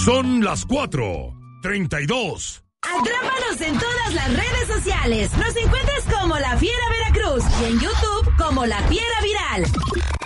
Son las 4:32. Atrápanos en todas las redes sociales. Nos encuentras como La Fiera Veracruz y en YouTube como La Fiera Viral.